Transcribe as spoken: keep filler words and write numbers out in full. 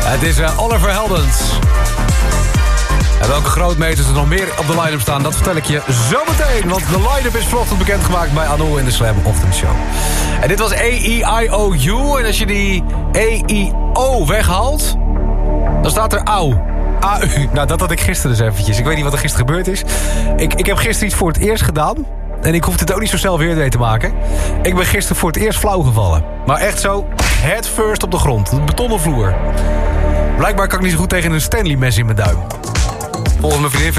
Het is uh, Oliver Heldens. En welke grootmeters er nog meer op de line-up staan, dat vertel ik je zo meteen. Want de line-up is vanochtend bekendgemaakt bij Anul in de Slam Ochtendshow. En dit was A E I O U. En als je die E I O weghaalt, dan staat er au. A U. Nou, dat had ik gisteren dus eventjes. Ik weet niet wat er gisteren gebeurd is. Ik, ik heb gisteren iets voor het eerst gedaan. En ik hoef het ook niet zo snel weer mee te maken. Ik ben gisteren voor het eerst flauw gevallen. Maar echt zo, head first op de grond. De betonnen vloer. Blijkbaar kan ik niet zo goed tegen een Stanley mes in mijn duim. Volgens mijn vriendin